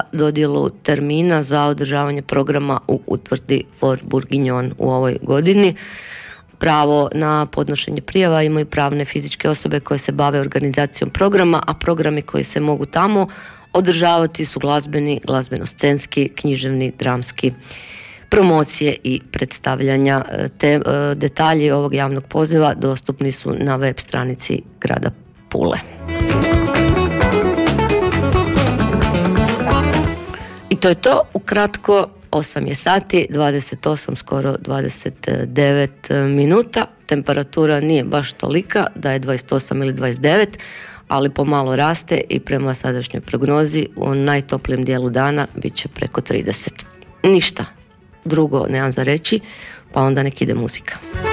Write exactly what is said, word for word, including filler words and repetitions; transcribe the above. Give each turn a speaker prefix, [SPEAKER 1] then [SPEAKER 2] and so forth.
[SPEAKER 1] dodjelu termina za održavanje programa u utvrdi Fort Bourguignon u ovoj godini. Pravo na podnošenje prijava imaju pravne fizičke osobe koje se bave organizacijom programa, a programi koji se mogu tamo održavati su glazbeni, glazbeno-scenski, književni, dramski, promocije i predstavljanja. Te detalji ovog javnog poziva dostupni su na web stranici grada Pule. I to je to, ukratko. osam je sati, dvadeset osam, skoro dvadeset devet minuta. Temperatura nije baš tolika da je dvadeset osam ili dvadeset devet, ali pomalo raste i prema sadašnjoj prognozi u najtoplijem dijelu dana bit će preko trideset. Ništa drugo nemam za reći, pa onda nek ide muzika.